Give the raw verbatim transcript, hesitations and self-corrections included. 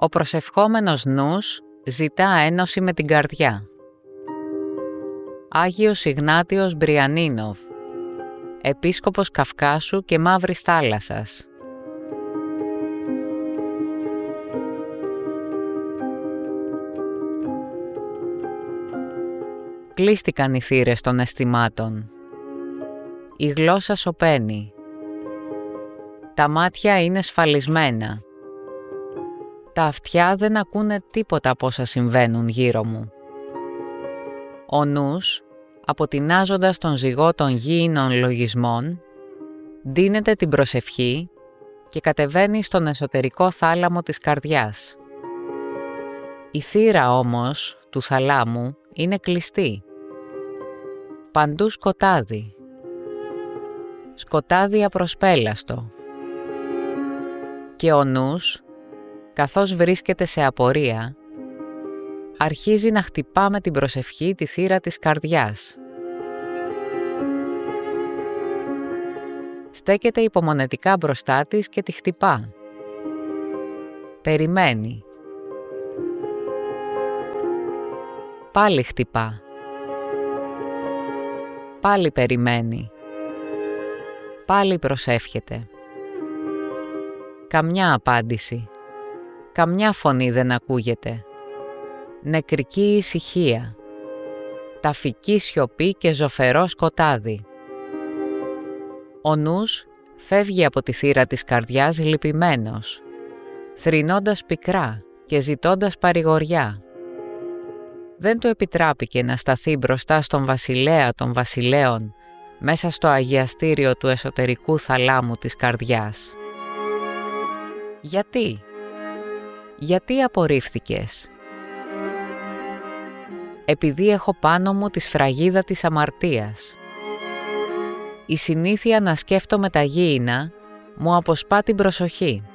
Ο προσευχόμενος νους ζητά ένωση με την καρδιά. Άγιος Ιγνάτιος Μπριανίνοφ, Επίσκοπος Καυκάσου και Μαύρης Θάλασσας. Κλείστηκαν οι θύρες των αισθημάτων. Η γλώσσα σωπαίνει. Τα μάτια είναι σφαλισμένα. Τα αυτιά δεν ακούνε τίποτα από όσα συμβαίνουν γύρω μου. Ο νους, αποτινάζοντας τον ζυγό των γήινων λογισμών, ντύνεται την προσευχή και κατεβαίνει στον εσωτερικό θάλαμο της καρδιάς. Η θύρα όμως του θαλάμου είναι κλειστή. Παντού σκοτάδι. Σκοτάδι απροσπέλαστο. Και ο νους, καθώς βρίσκεται σε απορία, αρχίζει να χτυπά με την προσευχή τη θύρα της καρδιάς. Στέκεται υπομονετικά μπροστά της και τη χτυπά. Περιμένει. Πάλι χτυπά. Πάλι περιμένει. Πάλι προσεύχεται. Καμιά απάντηση. Καμιά φωνή δεν ακούγεται. Νεκρική ησυχία. Ταφική σιωπή και ζωφερό σκοτάδι. Ο νους φεύγει από τη θύρα της καρδιάς λυπημένος, θρηνώντας πικρά και ζητώντας παρηγοριά. Δεν του επιτράπηκε να σταθεί μπροστά στον βασιλέα των βασιλέων μέσα στο αγιαστήριο του εσωτερικού θαλάμου της καρδιάς. Γιατί? Γιατί απορρίφθηκες? Επειδή έχω πάνω μου τη σφραγίδα της αμαρτίας. Η συνήθεια να σκέφτομαι τα γήινα μου αποσπά την προσοχή.